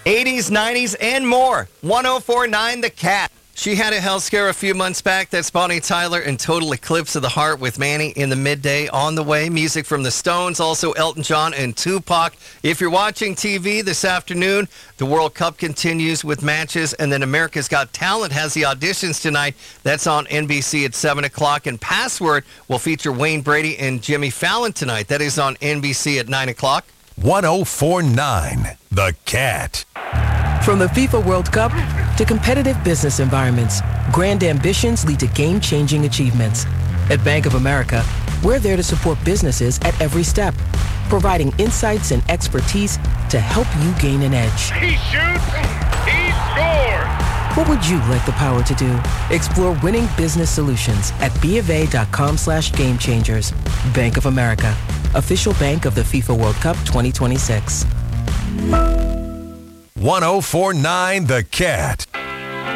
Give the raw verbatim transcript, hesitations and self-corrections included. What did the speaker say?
eighties, nineties, and more. one oh four point nine The Cat. She had a health scare a few months back. That's Bonnie Tyler and Total Eclipse of the Heart with Manny in the midday on the way. Music from the Stones, also Elton John and Tupac. If you're watching T V this afternoon, the World Cup continues with matches, and then America's Got Talent has the auditions tonight. That's on N B C at seven o'clock, and Password will feature Wayne Brady and Jimmy Fallon tonight. That is on N B C at nine o'clock. one oh four point nine The Cat. From the FIFA World Cup to competitive business environments, grand ambitions lead to game-changing achievements. At Bank of America, we're there to support businesses at every step, providing insights and expertise to help you gain an edge. He shoots, he scores! What would you like the power to do? Explore winning business solutions at BofA.com slash game changers. Bank of America, official bank of the FIFA World Cup twenty twenty-six. one oh four point nine The Cat.